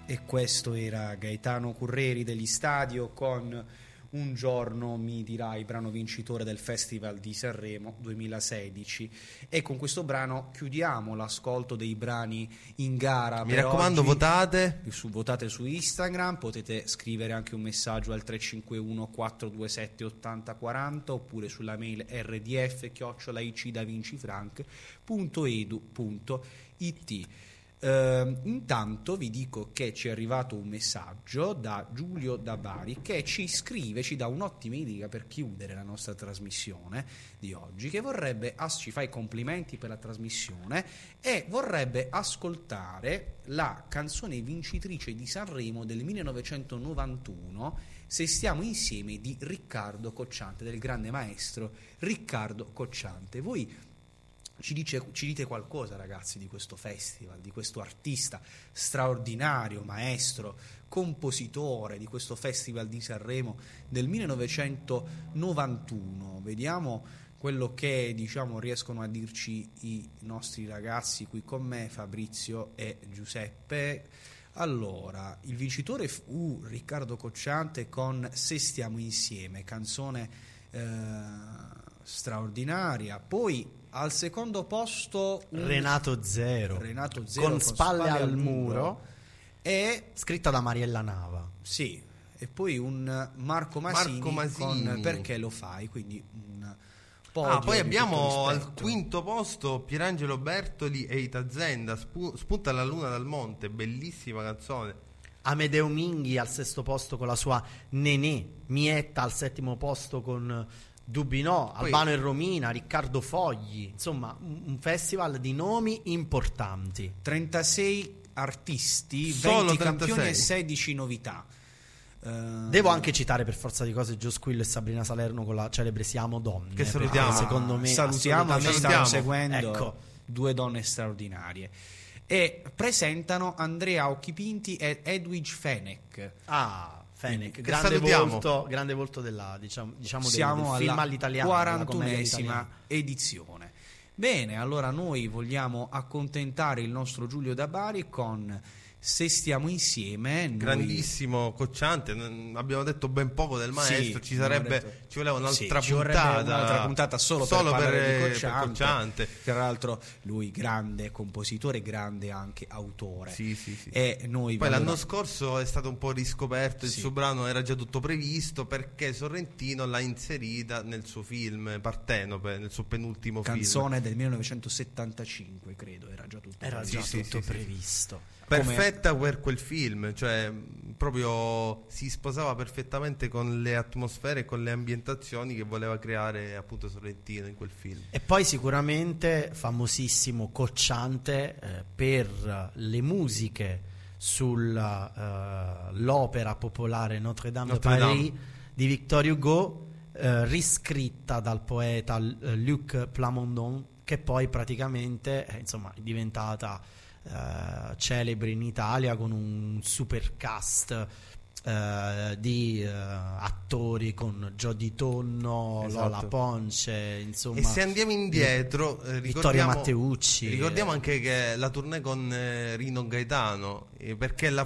E questo era Gaetano Curreri degli Stadio con Un giorno mi dirai, brano vincitore del Festival di Sanremo 2016. E con questo brano chiudiamo l'ascolto dei brani in gara. Mi raccomando, oggi. Votate su Instagram, potete scrivere anche un messaggio al 351 427 8040 oppure sulla mail rdf@icdavincifranc.edu.it. Intanto vi dico che ci è arrivato un messaggio da Giulio da Bari che ci scrive, ci dà un'ottima idea per chiudere la nostra trasmissione di oggi, che ci fa i complimenti per la trasmissione e vorrebbe ascoltare la canzone vincitrice di Sanremo del 1991, Se stiamo insieme, di Riccardo Cocciante, del grande maestro Riccardo Cocciante. Voi ci dite qualcosa, ragazzi, di questo festival, di questo artista straordinario, maestro, compositore di questo festival di Sanremo del 1991. Vediamo quello che riescono a dirci i nostri ragazzi qui con me, Fabrizio e Giuseppe. Allora, il vincitore fu Riccardo Cocciante con Se stiamo insieme, canzone straordinaria. Poi al secondo posto Renato Zero con Spalle al muro, e scritta da Mariella Nava. Sì, e poi un Marco Masini con Perché lo fai, quindi un podio. Poi abbiamo al quinto posto Pierangelo Bertoli e Ita Zenda, Spunta la luna dal monte, bellissima canzone. Amedeo Minghi al sesto posto con la sua Nenè, Mietta al settimo posto con Dubbi no, Albano e Romina, Riccardo Fogli, insomma un festival di nomi importanti. 36 artisti, solo 20 36 campioni e 16 novità. Devo anche citare per forza di cose Gio Squillo e Sabrina Salerno con la celebre Siamo Donne, che salutiamo, secondo me salutiamo, ci stanno seguendo, ecco. Due donne straordinarie. E presentano Andrea Occhipinti e Edwige Fenech. Fenech, grande volto della diciamo siamo del film all'italiano, 41esima edizione. Bene, allora noi vogliamo accontentare il nostro Giulio da Bari con Se stiamo insieme. Grandissimo Cocciante, abbiamo detto ben poco del maestro, ci voleva un'altra puntata solo per parlare di Cocciante. Tra l'altro lui grande compositore, grande anche autore. Sì. E noi poi l'anno scorso è stato un po' riscoperto, il suo brano era già tutto previsto perché Sorrentino l'ha inserita nel suo film Partenope, nel suo penultimo canzone del 1975, credo, era già tutto previsto. Perfetta per quel film, cioè proprio si sposava perfettamente con le atmosfere e con le ambientazioni che voleva creare appunto Sorrentino in quel film. E poi sicuramente famosissimo Cocciante per le musiche sull'opera popolare Notre Dame de Paris di Victor Hugo, riscritta dal poeta Luc Plamondon, che poi praticamente è diventata celebre in Italia con un super cast di attori con Jody Tonno, Lola Ponce, insomma. E se andiamo indietro, Vittorio Matteucci, ricordiamo anche che la tournée con Rino Gaetano, perché